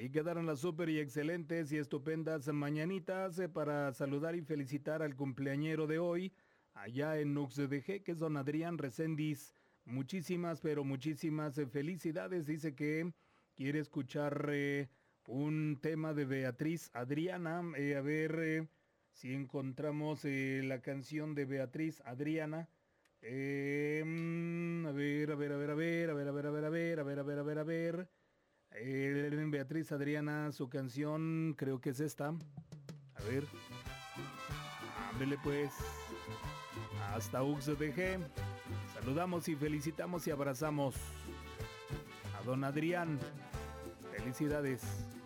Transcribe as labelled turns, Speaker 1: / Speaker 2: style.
Speaker 1: Ahí quedaron las súper y excelentes y estupendas mañanitas para saludar y felicitar al cumpleañero de hoy, allá en UXDG, que es don Adrián Reséndiz. Muchísimas, pero muchísimas felicidades. Dice que quiere escuchar un tema de Beatriz Adriana. A ver si encontramos la canción de Beatriz Adriana. A ver, a ver, a ver, a ver, a ver, a ver, a ver, a ver, a ver, a ver, a ver, a ver. Beatriz Adriana, su canción, creo que es esta. A ver. Ándele pues. Hasta UXDG. Saludamos y felicitamos y abrazamos a don Adrián. Felicidades.